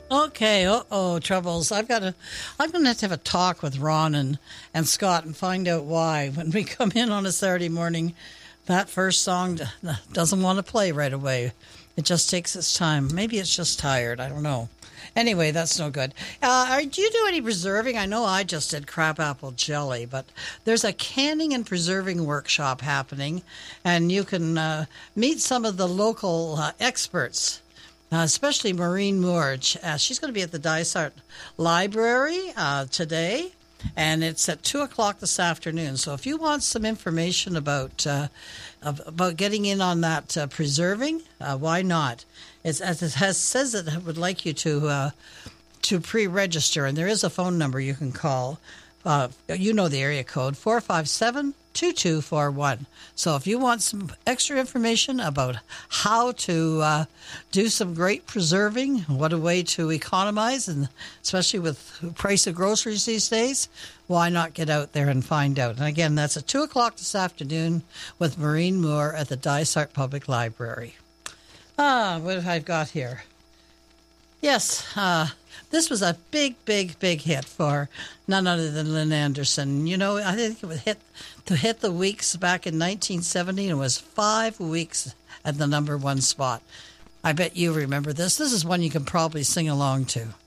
Okay, troubles. I'm gonna have to have a talk with Ron and Scott and find out why when we come in on a Saturday morning, that first song doesn't want to play right away. It just takes its time. Maybe it's just tired. I don't know. Anyway, that's no good. Do you do any preserving? I know I just did crabapple jelly, but there's a canning and preserving workshop happening, and you can meet some of the local experts. Especially Maureen Moore. She's going to be at the Dysart Library today, and it's at 2 o'clock this afternoon. So if you want some information about getting in on that preserving, why not? As it says that it would like you to pre-register, and there is a phone number you can call. You know the area code, 457-2241. So if you want some extra information about how to do some great preserving, what a way to economize, and especially with the price of groceries these days, why not get out there and find out? And again, that's at 2 o'clock this afternoon with Maureen Moore at the Dysart Public Library. What have I got here? Yes, this was a big hit for none other than Lynn Anderson. You know, I think it was hit the weeks back in 1970, and it was 5 weeks at the number one spot. I bet you remember this. This is one you can probably sing along to.